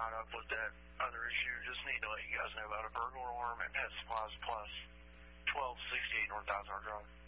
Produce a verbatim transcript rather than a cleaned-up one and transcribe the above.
line up with that other issue. Just need to let you guys know about a burglar alarm at Pet Supplies Plus, twelve sixty-eight North Thousand Drive.